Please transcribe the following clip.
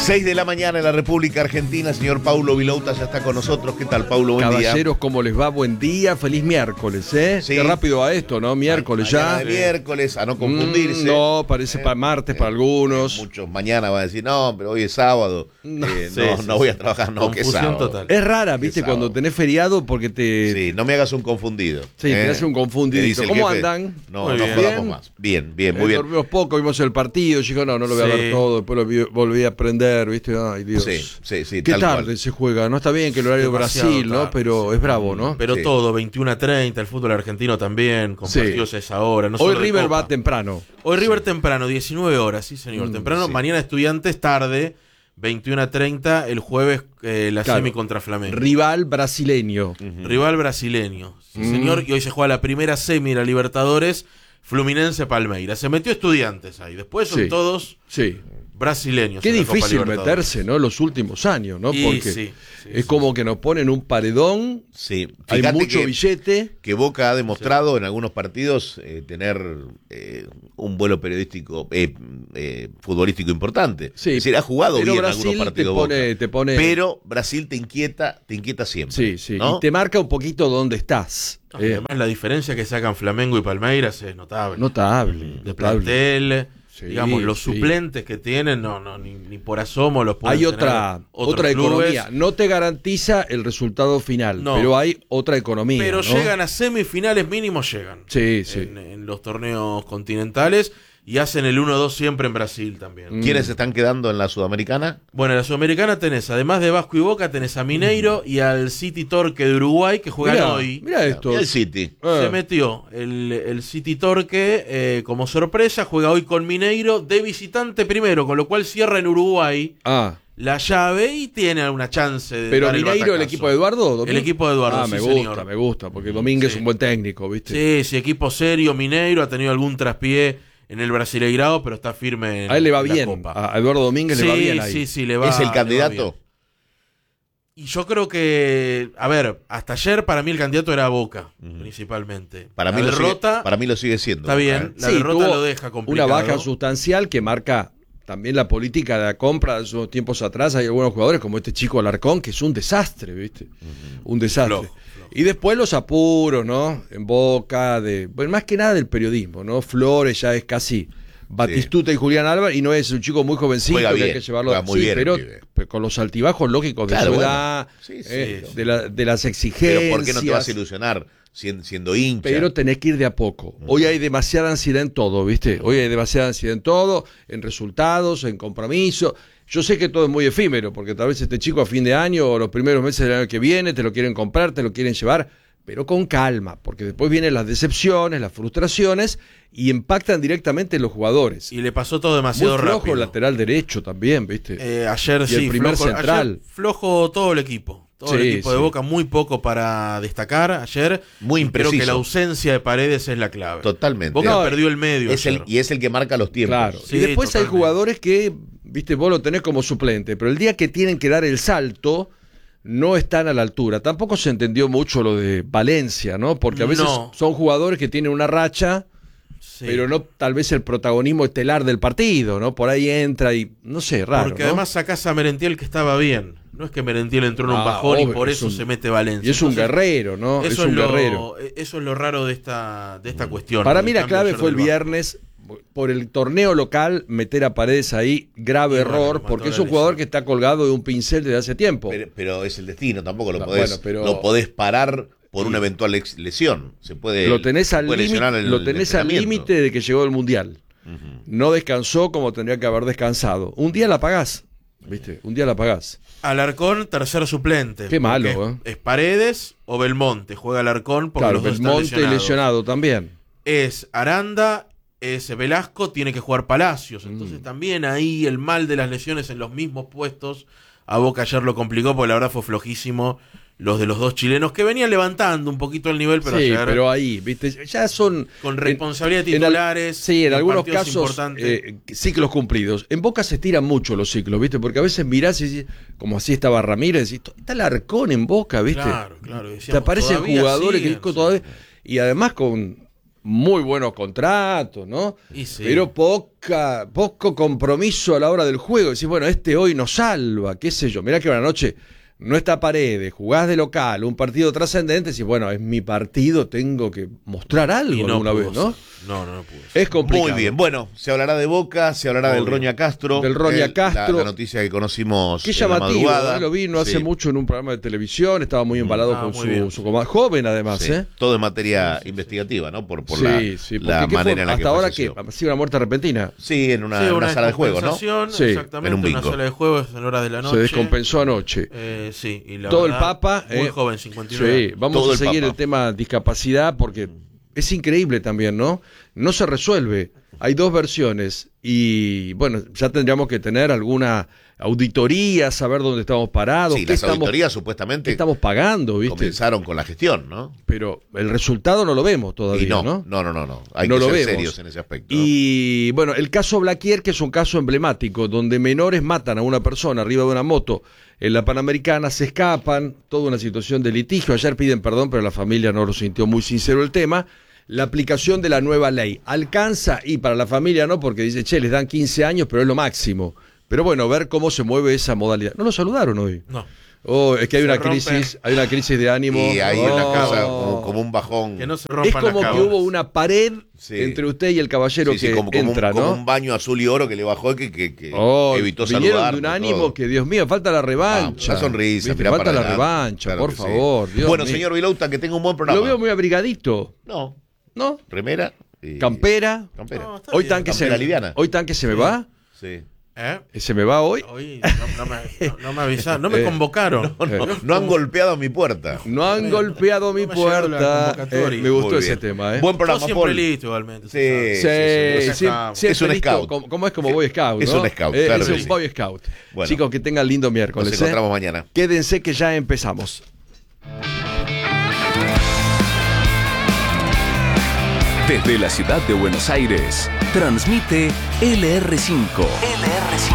6 de la mañana en la República Argentina. Señor Paulo Vilouta ya está con nosotros. ¿Qué tal, Paulo? Buen día. Caballeros, ¿cómo les va? Buen día. Feliz miércoles, ¿eh? Sí. Qué rápido va esto, ¿no? Miércoles ya. De miércoles, a no confundirse. No, parece para martes para algunos. Muchos mañana van a decir, no, pero hoy es sábado. No voy a trabajar, no, que es sábado. Total. Es rara, ¿viste? Cuando tenés feriado porque te... Sí, no me hagas un confundido. Sí, te hace un confundidito. ¿Cómo jefe, andan? No, muy no bien. jodamos más. Bien, muy bien. Dormimos poco, vimos el partido. Yo digo, no lo voy a ver todo. Después volví a aprender, ¿viste? Ay, Dios. Sí, Qué tal tarde cual. se juega, ¿no? Está bien que el horario de Demasiado Brasil, ¿no? tarde, Pero sí. es bravo, ¿no? Pero Sí. todo, 21:30, el fútbol argentino también, con Sí. partidos a esa hora. No Hoy solo de River Copa. va temprano. Hoy River temprano, 19 horas, sí señor, temprano. sí. Mañana Estudiantes tarde, 21:30, el jueves la Claro. semi contra Flamengo. Rival brasileño. Rival brasileño, sí señor, y hoy se juega la primera semi de la Libertadores, Fluminense-Palmeiras. Se metió Estudiantes ahí, después son Sí. todos Sí. brasileños. Qué en la Copa difícil Libertadores. meterse, ¿no? Los últimos años, ¿no? Y Porque sí, es como que nos ponen un paredón, Sí. hay Fíjate mucho billete. que Boca ha demostrado en algunos partidos tener un vuelo periodístico, futbolístico importante. Sí, Es decir, ha jugado pero bien en Brasil algunos partidos te pone... Pero Brasil te inquieta siempre. Sí, sí, ¿no? y te marca un poquito dónde estás. Además, la diferencia que sacan Flamengo y Palmeiras es notable. Notable. De notable. plantel, Sí, digamos, los sí. suplentes que tienen, ni por asomo los pueden Hay tener otra otros clubes, economía. No te garantiza el resultado final, No. pero hay otra economía. pero ¿no? llegan a semifinales mínimos, llegan Sí, sí. en los torneos continentales y hacen el 1-2 siempre en Brasil también. ¿Quiénes están quedando en la Sudamericana? Bueno, en la Sudamericana tenés, además de Vasco y Boca, tenés a Mineiro y al City Torque de Uruguay que juegan Mirá, hoy. mirá esto. Y el City. Se metió el City Torque como sorpresa, juega hoy con Mineiro de visitante primero, con lo cual cierra en Uruguay la llave y tiene alguna chance de Pero dar el Mineiro, el batacazo. equipo de Eduardo. ¿Domínguez? El equipo de Eduardo, sí, me gusta, porque Domínguez es un buen técnico, ¿viste? Sí, equipo serio, Mineiro, ha tenido algún traspié en el Brasileirao, pero está firme en A él le va la bien, Copa. a Eduardo Domínguez le va bien ahí. Sí, le va. ¿Es el le va candidato? bien. Y yo creo que, a ver, hasta ayer para mí el candidato era Boca, principalmente. Para la mí, derrota, para mí lo sigue siendo. está bien, la Sí, derrota tuvo lo deja complicado. una baja sustancial que marca también la política de la compra de esos tiempos atrás. Hay algunos jugadores como este chico Alarcón, que es un desastre, ¿viste? Un desastre. Flojo. Y después los apuros, ¿no? En Boca, bueno, más que nada del periodismo, ¿no? Flores ya es casi Batistuta y Julián Álvarez, y no es un chico muy jovencito Juega que bien, hay que llevarlo juega muy bien el pero pibe. con los altibajos lógicos de Claro, su bueno. edad, Sí, sí. de las exigencias. Pero ¿por qué no te vas a ilusionar siendo hincha? Pero tenés que ir de a poco. Hoy hay demasiada ansiedad en todo, ¿viste? Hoy hay demasiada ansiedad en todo, en resultados, en compromiso. Yo sé que todo es muy efímero, porque tal vez este chico a fin de año o los primeros meses del año que viene te lo quieren comprar, te lo quieren llevar, pero con calma, porque después vienen las decepciones, las frustraciones y impactan directamente en los jugadores. Y le pasó todo demasiado Muy flojo rápido. el lateral derecho también, ¿viste? Ayer Y sí, el primer flojo, central. ayer flojo todo el equipo. Todo el Sí, equipo de sí. Boca, muy poco para destacar ayer. Muy Y creo que impreciso. la ausencia de Paredes es la clave. Totalmente. Boca No, perdió el medio ayer. Y es el que marca los tiempos. Claro. Sí, y después totalmente. hay jugadores que, viste, vos lo tenés como suplente, pero el día que tienen que dar el salto, no están a la altura. Tampoco se entendió mucho lo de Valencia, ¿no? Porque a veces No. son jugadores que tienen una racha, Sí. pero no tal vez el protagonismo estelar del partido, ¿no? Por ahí entra y, no sé, raro, Porque ¿no? además sacás a Merentiel que estaba bien. No es que Merentiel entró en un Ah, bajón y obvio, por es eso un- se mete Valencia. Y es un Entonces, guerrero, ¿no? Es un guerrero. Eso es lo raro de esta cuestión. Para El mí la cambio clave ayer fue el del Vasco. viernes, por el torneo local, meter a Paredes ahí, grave Y bueno, error, mató porque la es un jugador lesión. que está colgado de un pincel desde hace tiempo. Pero es el destino, tampoco lo No, podés, bueno, pero- no podés parar por una eventual lesión. Se puede, Lo tenés al puede lesionar límite, el lo tenés al entrenamiento. límite de que llegó el Mundial. No descansó como tendría que haber descansado. Un día la pagás, ¿viste? Un día la pagás. Alarcón, tercer suplente. Qué malo, porque es Paredes o Belmonte. Juega Alarcón porque Claro, los dos están Belmonte lesionados. lesionado también. Es Aranda, es Velasco, tiene que jugar Palacios. Entonces también ahí el mal de las lesiones en los mismos puestos. A Boca ayer lo complicó porque la verdad fue flojísimo los de los dos chilenos que venían levantando un poquito el nivel, pero Sí, ayer pero ahí, ¿viste? Ya son... con responsabilidad de en al- titulares. sí, en algunos partidos casos importantes. ciclos cumplidos. En Boca se estiran mucho los ciclos, ¿viste? Porque a veces mirás y decís, como así estaba Ramírez, y está Alarcón en Boca, ¿viste? Claro, claro. Te decíamos, aparecen todavía jugadores siguen, que sí. todavía... Y además con muy buenos contratos, ¿no? Y sí. Pero poco compromiso a la hora del juego. Decís, bueno, hoy nos salva, qué sé yo. Mirá que una noche no está Paredes, jugás de local, un partido trascendente, decís, bueno, es mi partido, tengo que mostrar algo Y no alguna pudo vez, ¿no? ser. No pudo ser. Es complicado. Muy bien, bueno, se hablará de Boca, se hablará del Obvio. Roña Castro. Del Roña Castro. La noticia que conocimos Qué en la llamativo, madrugada. lo vi no hace Sí. mucho en un programa de televisión, estaba muy embalado con muy bien. su comadre, joven además, Sí, ¿eh? todo en materia investigativa, ¿no? Por Sí, la, sí, porque la ¿qué fue? manera en la que hasta ahora falleció. que ha sido una muerte repentina. Sí, en una, Sí, en una sala de juegos, ¿no? descompensación, Sí, exactamente, en un una bingo. sala de juegos en horas de la noche. Se descompensó anoche. Sí, y la Todo el verdad, Papa, muy joven, 59 Sí, años. vamos Todo a el seguir Papa. el tema discapacidad porque es increíble también, ¿no? No se resuelve. Hay dos versiones y bueno, ya tendríamos que tener alguna auditoría, saber dónde estamos parados, Sí, qué las estamos, auditorías qué supuestamente estamos pagando, ¿viste? comenzaron con la gestión, ¿no? Pero el resultado no lo vemos todavía, Y no. ¿no? Hay No que lo ser vemos. serios en ese aspecto. ¿no? Y bueno, el caso Blaquier, que es un caso emblemático, donde menores matan a una persona arriba de una moto en la Panamericana, se escapan, toda una situación de litigio. Ayer piden perdón, pero la familia no lo sintió muy sincero el tema. La aplicación de la nueva ley alcanza, y para la familia no, porque dice, che, les dan 15 años, pero es lo máximo. Pero bueno, ver cómo se mueve esa modalidad. ¿No lo saludaron hoy? No. Oh, es que hay Se una rompen. crisis de ánimo. Y hay una Oh. cosa como un bajón. Que no se Es rompan como las que cabras. hubo una pared Sí. entre usted y el caballero Sí, sí, que como entra, como ¿no? un baño azul y oro que le bajó que Oh, evitó vinieron saludar. de un ánimo que, Dios mío, falta la revancha. Una sonrisa, ¿Viste? mirá Falta para la adelante. revancha, Claro por que sí. favor. Dios Bueno, mío. señor Vilouta, que tenga un buen programa. Lo veo muy abrigadito, No, ¿no? remera. y- Campera. Campera. No, está Hoy bien. tanque Campera liviana. Hoy tanque se me va. Sí. ¿Se me va hoy? Hoy no me avisaron, no me convocaron. No han golpeado mi puerta. No han golpeado mi no me llegó la puerta. convocatoria. Me gustó Muy ese bien. tema, ¿eh? Buen Yo programa, siempre Paul. listo igualmente. Sí, Sí, sí. Es un listo. scout. ¿Cómo es como Boy Scout? Es ¿no? un scout, claro es que un sí. Boy Scout. Bueno. Chicos, que tengan lindo miércoles. Nos encontramos mañana. Quédense que ya empezamos. Desde la ciudad de Buenos Aires, transmite LR5.